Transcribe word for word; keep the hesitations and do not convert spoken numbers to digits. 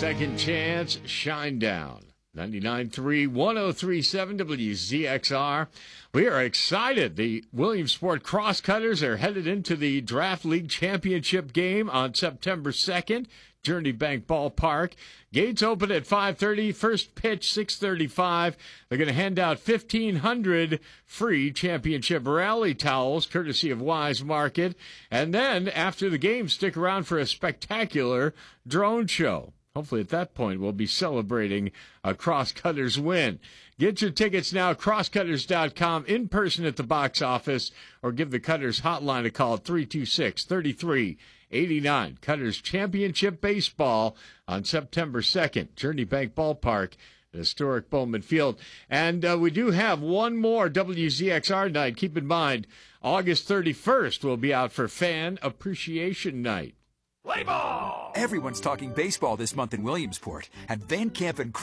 Second Chance Shinedown. ninety-nine point three, one oh three point seven W Z X R. We are excited. The Williamsport Crosscutters are headed into the Draft League Championship game on September second. Journey Bank Ballpark. Gates open at five thirty. First pitch, six thirty-five. They're going to hand out fifteen hundred free championship rally towels, courtesy of Wise Market. And then, after the game, stick around for a spectacular drone show. Hopefully at that point we'll be celebrating a Crosscutters win. Get your tickets now, crosscutters dot com, in person at the box office, or give the Cutters hotline a call at three two six, three three eight nine. Cutters Championship Baseball on September second, Journey Bank Ballpark, at historic Bowman Field. And uh, we do have one more W Z X R night. Keep in mind, August thirty-first will be out for Fan Appreciation Night. Play ball! Everyone's talking baseball this month in Williamsport, and Van Camp and